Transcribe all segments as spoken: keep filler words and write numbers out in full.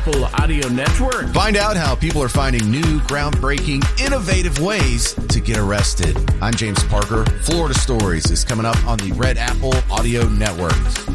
Apple Audio Network. Find out how people are finding new, groundbreaking, innovative ways to get arrested. I'm James Parker. Florida Stories is coming up on the Red Apple Audio Network.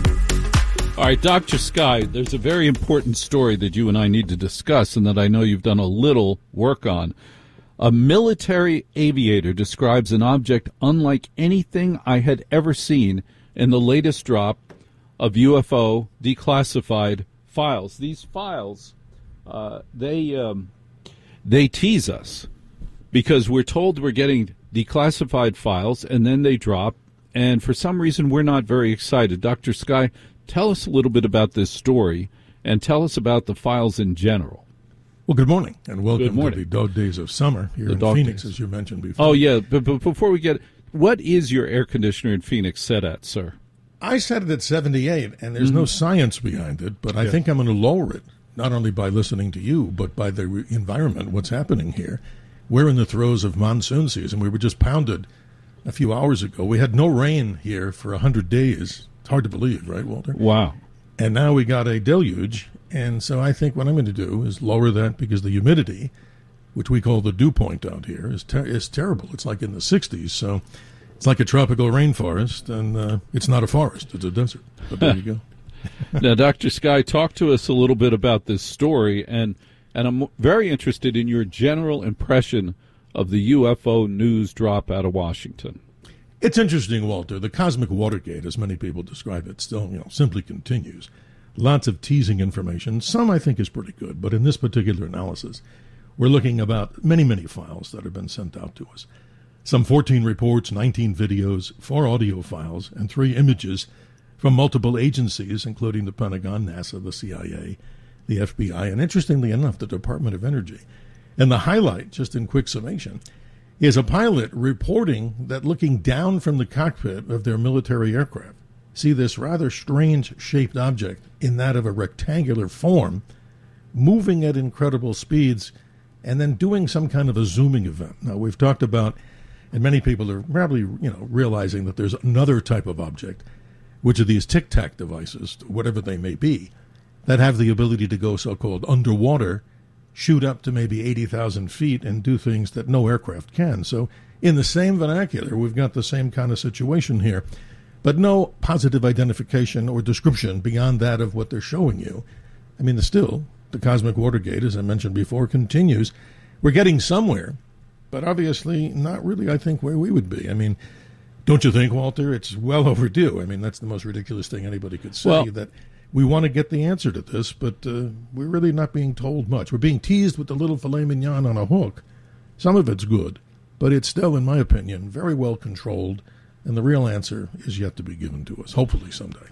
All right, Doctor Sky, there's a very important story that you and I need to discuss and that I know you've done a little work on. A military aviator describes an object unlike anything I had ever seen in the latest drop of U F O declassified files. These files, uh, they um, they tease us because we're told we're getting declassified files, and then they drop, and for some reason we're not very excited. Doctor Sky, tell us a little bit about this story, and tell us about the files in general. Well, good morning, and welcome Good morning. to the dog days of summer here The in dog Phoenix, days. as you mentioned before. Oh, yeah, but, but before we get, what is your air conditioner in Phoenix set at, sir? I set it at seventy-eight, and there's Mm-hmm. no science behind it, but I Yeah. think I'm going to lower it, not only by listening to you, but by the re- environment, what's happening here. We're in the throes of monsoon season. We were just pounded a few hours ago. We had no rain here for one hundred days. It's hard to believe, right, Walter? Wow. And now we got a deluge, and so I think what I'm going to do is lower that because the humidity, which we call the dew point out here, is ter- is terrible. It's like in the sixties, so it's like a tropical rainforest, and uh, it's not a forest. It's a desert. But there you go. Now, Doctor Sky, talk to us a little bit about this story, and, and I'm very interested in your general impression of the U F O news drop out of Washington. It's interesting, Walter. The cosmic Watergate, as many people describe it, still you know simply continues. Lots of teasing information. Some I think is pretty good, but in this particular analysis, we're looking about many, many files that have been sent out to us. Some fourteen reports, nineteen videos, four audio files, and three images from multiple agencies, including the Pentagon, NASA, the C I A, the F B I, and interestingly enough, the Department of Energy. And the highlight, just in quick summation, is a pilot reporting that looking down from the cockpit of their military aircraft, see this rather strange-shaped object in that of a rectangular form, moving at incredible speeds, and then doing some kind of a zooming event. Now, we've talked about, and many people are probably you know realizing that there's another type of object, which are these tic-tac devices, whatever they may be, that have the ability to go so-called underwater, shoot up to maybe eighty thousand feet and do things that no aircraft can. So in the same vernacular, we've got the same kind of situation here, but no positive identification or description beyond that of what they're showing you. I mean, the still, the cosmic Watergate, as I mentioned before, continues. We're getting somewhere, but obviously not really, I think, where we would be. I mean, don't you think, Walter? It's well overdue. I mean, that's the most ridiculous thing anybody could say, Well, that we want to get the answer to this, but uh, we're really not being told much. We're being teased with the little filet mignon on a hook. Some of it's good, but it's still, in my opinion, very well controlled, and the real answer is yet to be given to us, hopefully someday.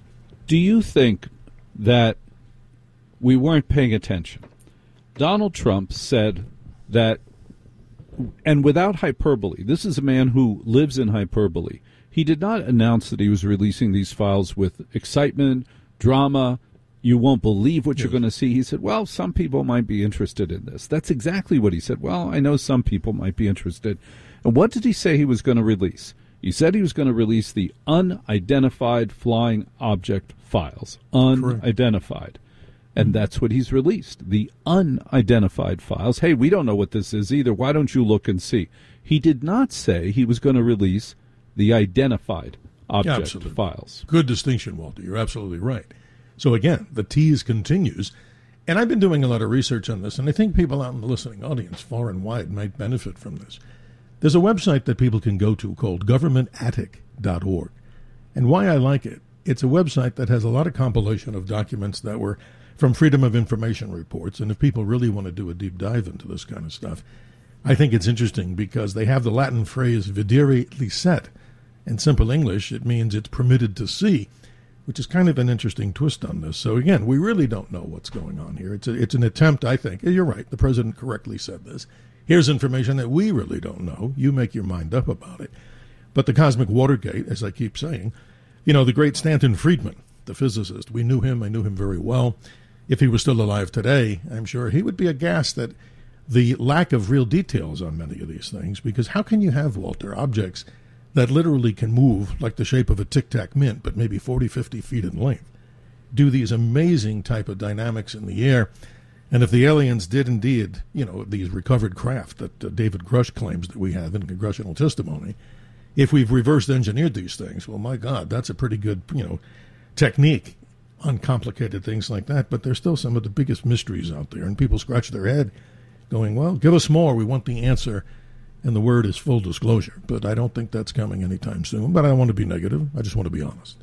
Do you think that we weren't paying attention? Donald Trump said that, and without hyperbole, this is a man who lives in hyperbole. He did not announce that he was releasing these files with excitement, drama. You won't believe what Yes. you're going to see. He said, well, some people might be interested in this. That's exactly what he said. Well, I know some people might be interested. And what did he say he was going to release? He said he was going to release the unidentified flying object files. Unidentified. And that's what he's released, the unidentified files. Hey, we don't know what this is either. Why don't you look and see? He did not say he was going to release the identified object Yeah, absolutely. files. Good distinction, Walter. You're absolutely right. So again, the tease continues. And I've been doing a lot of research on this, and I think people out in the listening audience, far and wide, might benefit from this. There's a website that people can go to called government attic dot org. And why I like it, it's a website that has a lot of compilation of documents that were from Freedom of Information reports. And if people really want to do a deep dive into this kind of stuff, I think it's interesting because they have the Latin phrase videre licet. In simple English, it means it's permitted to see, which is kind of an interesting twist on this. So again, we really don't know what's going on here. It's a, it's an attempt, I think. You're right. The president correctly said this. Here's information that we really don't know. You make your mind up about it. But the cosmic Watergate, as I keep saying, you know, the great Stanton Friedman, the physicist, we knew him. I knew him very well. If he was still alive today, I'm sure he would be aghast at the lack of real details on many of these things. Because how can you have, Walter, objects that literally can move like the shape of a tic-tac mint, but maybe forty, fifty feet in length? do these amazing type of dynamics in the air. And if the aliens did indeed, you know, these recovered craft that uh, David Grush claims that we have in congressional testimony, if we've reverse engineered these things, well, my God, that's a pretty good, you know, technique on complicated things like that. But there's still some of the biggest mysteries out there, and people scratch their head going, well, give us more. We want the answer. And the word is full disclosure. But I don't think that's coming anytime soon. But I don't want to be negative. I just want to be honest.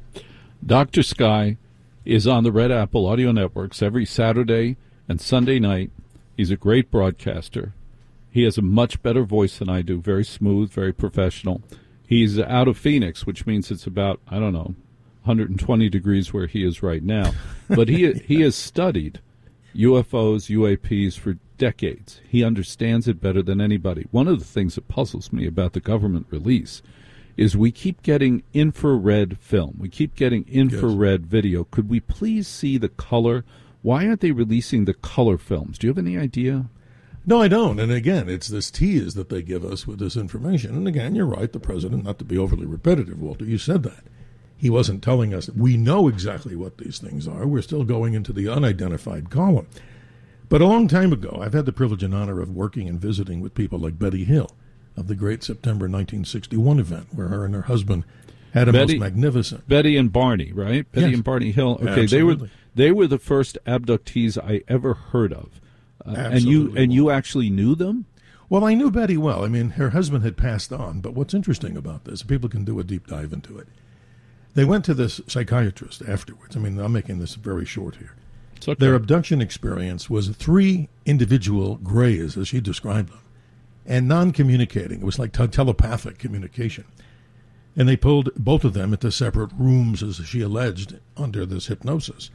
Doctor Sky is on the Red Apple Audio Networks every Saturday and Sunday night. He's a great broadcaster. He has a much better voice than I do, very smooth, very professional. He's out of Phoenix, which means it's about, I don't know, one hundred twenty degrees where he is right now. But he he has studied U F Os, U A Ps for decades. He understands it better than anybody. One of the things that puzzles me about the government release is we keep getting infrared film. We keep getting infrared yes. video. Could we please see the color? Why aren't they releasing the color films? Do you have any idea? No, I don't. And again, it's this tease that they give us with this information. And again, you're right, the president, not to be overly repetitive, Walter, you said that. He wasn't telling us, we know exactly what these things are. We're still going into the unidentified column. But a long time ago, I've had the privilege and honor of working and visiting with people like Betty Hill of the great September nineteen sixty-one event, where her and her husband had a Betty, most magnificent... Betty and Barney, right? Betty yes. and Barney Hill. Okay, Absolutely. they were they were the first abductees I ever heard of. Uh, and you and you actually knew them? Well, I knew Betty well. I mean, her husband had passed on. But what's interesting about this, people can do a deep dive into it. They went to this psychiatrist afterwards. I mean, I'm making this very short here. Okay. Their abduction experience was three individual grays, as she described them, and non-communicating. It was like te- telepathic communication. And they pulled both of them into separate rooms, as she alleged, under this hypnosis.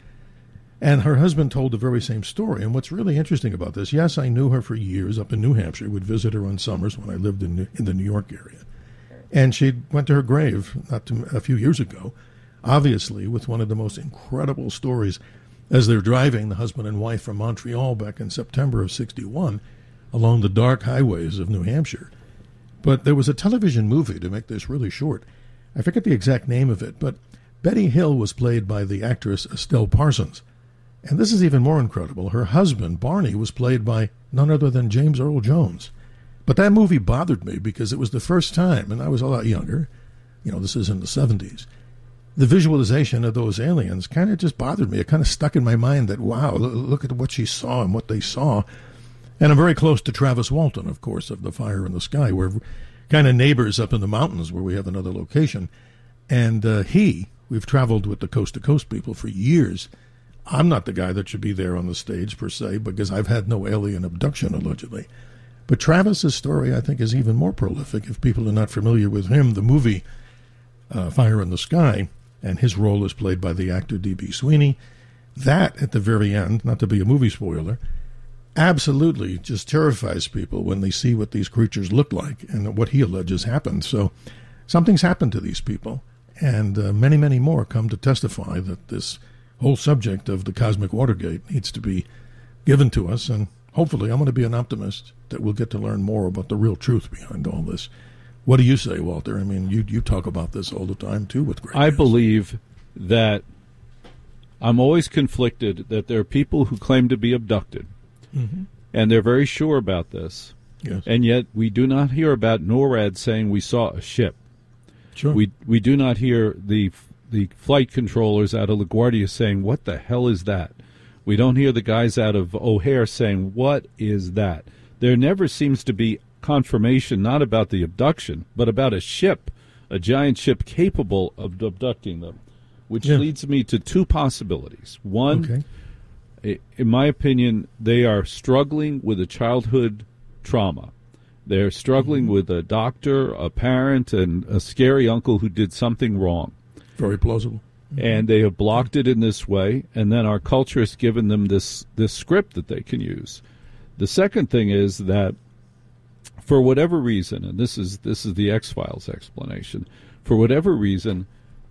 And her husband told the very same story. And what's really interesting about this, yes, I knew her for years up in New Hampshire. Would visit her on summers when I lived in, New- in the New York area. And she went to her grave not too, a few years ago, obviously with one of the most incredible stories. As they're driving, the husband and wife from Montreal back in September of sixty-one, along the dark highways of New Hampshire. But there was a television movie, to make this really short. I forget the exact name of it, but Betty Hill was played by the actress Estelle Parsons. And this is even more incredible. Her husband, Barney, was played by none other than James Earl Jones. But that movie bothered me because it was the first time, and I was a lot younger, you know, this is in the seventies, the visualization of those aliens kind of just bothered me. It kind of stuck in my mind that, wow, look at what she saw and what they saw. And I'm very close to Travis Walton, of course, of The Fire in the Sky. We're kind of neighbors up in the mountains where we have another location. And uh, he, we've traveled with the Coast to Coast people for years. I'm not the guy that should be there on the stage, per se, because I've had no alien abduction, allegedly. But Travis's story, I think, is even more prolific. If people are not familiar with him, the movie uh, Fire in the Sky, and his role is played by the actor D B Sweeney. That, at the very end, not to be a movie spoiler, absolutely just terrifies people when they see what these creatures look like and what he alleges happened. So something's happened to these people, and uh, many, many more come to testify that this whole subject of the cosmic Watergate needs to be given to us, and hopefully I'm going to be an optimist that we'll get to learn more about the real truth behind all this. What do you say, Walter? I mean, you you talk about this all the time, too, with great I news. believe that I'm always conflicted that there are people who claim to be abducted, mm-hmm. and they're very sure about this, yes. and yet we do not hear about NORAD saying we saw a ship. Sure. We we do not hear the the flight controllers out of LaGuardia saying, what the hell is that? We don't hear the guys out of O'Hare saying, what is that? There never seems to be confirmation, not about the abduction, but about a ship, a giant ship capable of abducting them, which yeah. leads me to two possibilities. One, okay. in my opinion, they are struggling with a childhood trauma. They're struggling mm-hmm. with a doctor, a parent, and a scary uncle who did something wrong. Very plausible. Mm-hmm. And they have blocked it in this way, and then our culture has given them this, this script that they can use. The second thing is that for whatever reason, and this is this is the X-Files explanation, for whatever reason,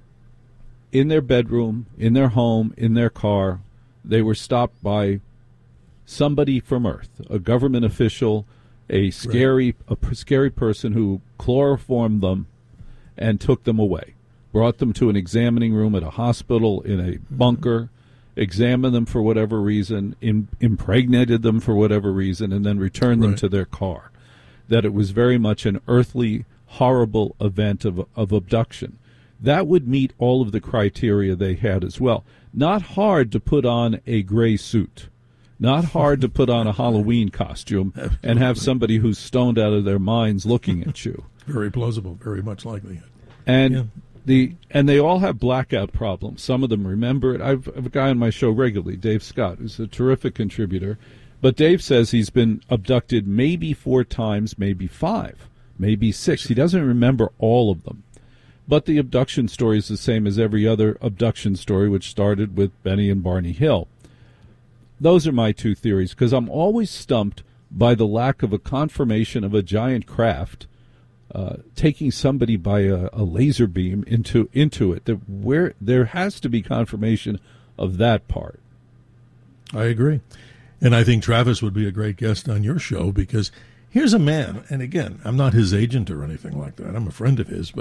in their bedroom, in their home, in their car, they were stopped by somebody from Earth, a government official, a scary right. a scary person who chloroformed them and took them away. brought them to an examining room at a hospital in a bunker, examined them for whatever reason, in, impregnated them for whatever reason, and then returned them Right. to their car. That it was very much an earthly, horrible event of, of abduction. That would meet all of the criteria they had as well. Not hard to put on a gray suit. Not hard to put on a Halloween costume and have somebody who's stoned out of their minds looking at you. Very plausible, very much likely. And Yeah. the and they all have blackout problems. Some of them remember it. I've, I have a guy on my show regularly, Dave Scott, who's a terrific contributor. But Dave says he's been abducted maybe four times, maybe five, maybe six. He doesn't remember all of them. But the abduction story is the same as every other abduction story, which started with Benny and Barney Hill. Those are my two theories, because I'm always stumped by the lack of a confirmation of a giant craft uh, taking somebody by a, a laser beam into into it. That where there has to be confirmation of that part. I agree. And I think Travis would be a great guest on your show, because here's a man, and again, I'm not his agent or anything like that. I'm a friend of his, but